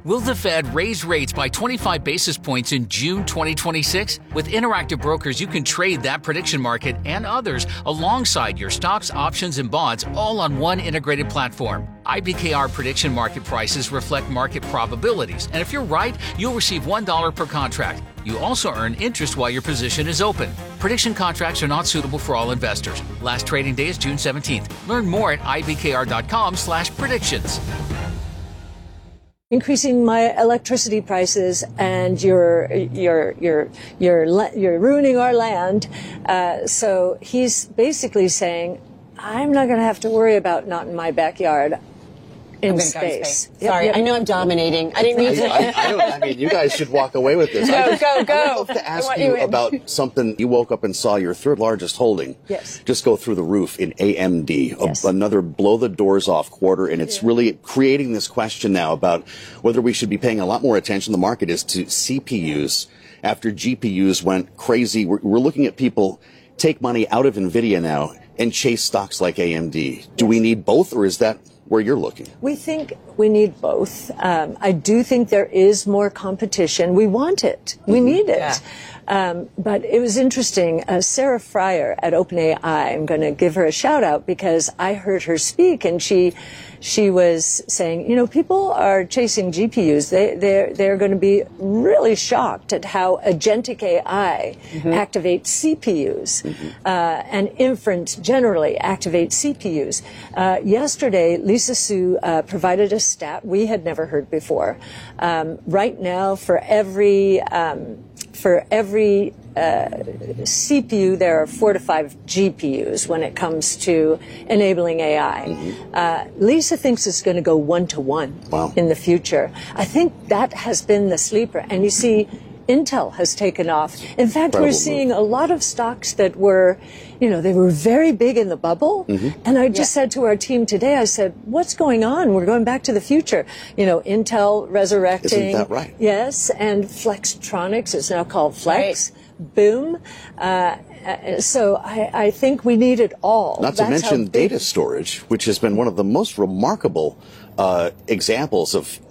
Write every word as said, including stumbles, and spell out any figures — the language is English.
Will the Fed raise rates by twenty-five basis points in June twenty twenty-six? With Interactive Brokers, you can trade that prediction market and others alongside your stocks, options, and bonds all on one integrated platform. I B K R prediction market prices reflect market probabilities, and if you're right, you'll receive one dollar per contract. You also earn interest while your position is open. Prediction contracts are not suitable for all investors. Last trading day is June seventeenth. Learn more at I B K R dot com slash predictions. Increasing my electricity prices, and you're you're you're you're you're ruining our land. Uh, so he's basically saying, I'm not going to have to worry about not in my backyard. In space. space. Yep, Sorry, yep. I know I'm dominating. I didn't mean to. I, I, don't, I mean, you guys should walk away with this. Go, I, go, go. I would love to ask you, you about something. You woke up and saw your third largest holding yes. just go through the roof in A M D, yes. a, another blow the doors off quarter, and it's yeah. really creating this question now about whether we should be paying a lot more attention. The market is to C P Us after G P Us went crazy. We're, we're looking at people take money out of NVIDIA now and chase stocks like A M D. Do we need both, or is that where you're looking? We think we need both. Um, I do think there is more competition. We want it. We mm-hmm. need it. Yeah. Um, but it was interesting. Uh, Sarah Fryer at OpenAI, I'm going to give her a shout out because I heard her speak, and she she was saying, you know, people are chasing G P Us. They they're they're going to be really shocked at how agentic A I mm-hmm. activates C P Us mm-hmm. uh, and inference generally activates C P Us. Uh, yesterday, Lisa Su uh, provided a stat we had never heard before. Um, right now, for every um, for every uh, C P U, there are four to five G P Us when it comes to enabling A I. Mm-hmm. Uh, Lisa thinks it's going to go one to one wow. in the future. I think that has been the sleeper. And you see, Intel has taken off. In fact, Incredible we're seeing move. a lot of stocks that were, you know, they were very big in the bubble. Mm-hmm. And I just yeah. said to our team today, I said, what's going on? We're going back to the future. You know, Intel resurrecting. Isn't that right? Yes. And Flextronics is now called Flex. Right. Boom. Uh, so I, I think we need it all. Not That's to mention data storage, which has been one of the most remarkable uh, examples of